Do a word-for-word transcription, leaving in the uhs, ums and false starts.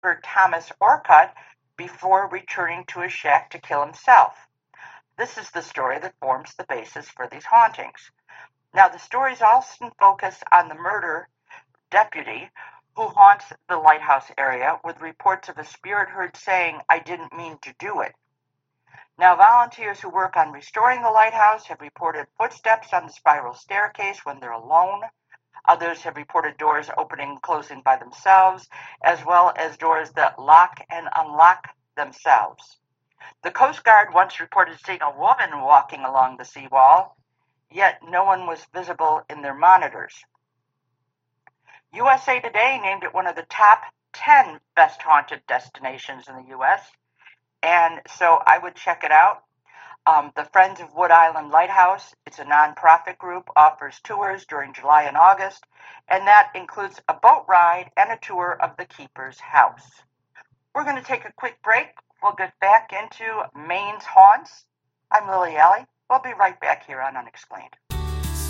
for Thomas Orcutt before returning to his shack to kill himself. This is the story that forms the basis for these hauntings. Now, the stories often focus on the murder deputy who haunts the lighthouse area with reports of a spirit heard saying, "I didn't mean to do it." Now, volunteers who work on restoring the lighthouse have reported footsteps on the spiral staircase when they're alone. Others have reported doors opening and closing by themselves, as well as doors that lock and unlock themselves. The Coast Guard once reported seeing a woman walking along the seawall, yet no one was visible in their monitors. U S A Today named it one of the top ten best haunted destinations in the U S, and so I would check it out. Um, the Friends of Wood Island Lighthouse, it's a nonprofit group, offers tours during July and August, and that includes a boat ride and a tour of the keeper's house. We're going to take a quick break. We'll get back into Maine's haunts. I'm Lily Alley. We'll be right back here on Unexplained.